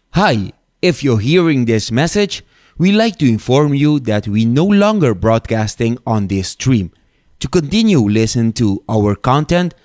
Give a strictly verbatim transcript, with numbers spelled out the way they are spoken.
Hi, if you're hearing this message, we'd like to inform you that we no longer broadcasting on this stream. To continue listen to our content,